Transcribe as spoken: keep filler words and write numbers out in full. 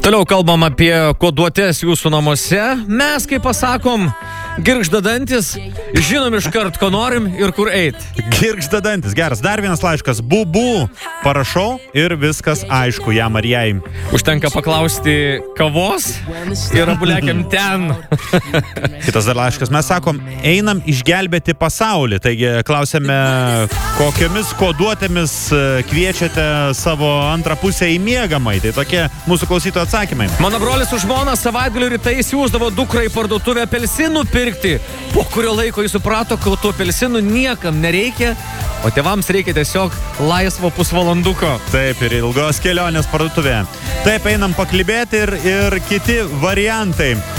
Toliau kalbam apie koduotės jūsų namuose. Mes, kaip pasakom, girgžda dantis, žinom iškart, ko norim ir kur eit. Girgžda dantis, geras. Dar vienas laiškas. Bubu. Parašau ir viskas aišku jam ar jai. Užtenka paklausti kavos ir abulekiam ten. Kitas dar laiškas. Mes sakom, einam išgelbėti pasaulį. Taigi klausėme, kokiomis koduotėmis kviečiate savo antrą pusę į miegamai. Tai tokie mūsų klausytojų atsakymai. Mano brolis su žmona savaitgalių rytais siūsdavo dukrą į parduotuvę apelsinų pirkti. Po kurio laiko jis suprato, kad tų apelsinų niekam nereikia, o tėvams reikia tiesiog laisvo pusvalanduko. Taip, ir ilgos kelionės parduotuvėje. Taip, einam paklibėti ir, ir kiti variantai.